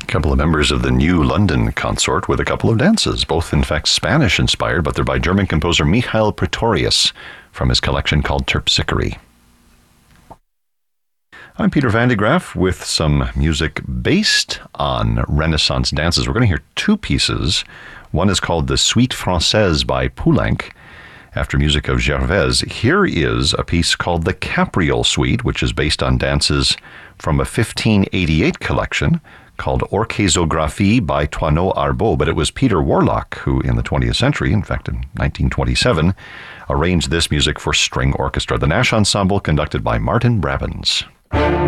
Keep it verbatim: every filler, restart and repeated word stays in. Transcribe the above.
A couple of members of the New London Consort with a couple of dances, both in fact Spanish-inspired, but they're by German composer Michael Pretorius from his collection called Terpsichore. I'm Peter Van de Graaff with some music based on Renaissance dances. We're going to hear two pieces. One is called the Suite Française by Poulenc, after music of Gervaise. Here is a piece called the Capriole Suite, which is based on dances from a fifteen eighty-eight collection called Orchésographie by Toineau Arbeau, but it was Peter Warlock who, in the twentieth century, in fact in nineteen twenty-seven, arranged this music for string orchestra. The Nash Ensemble, conducted by Martin Brabants.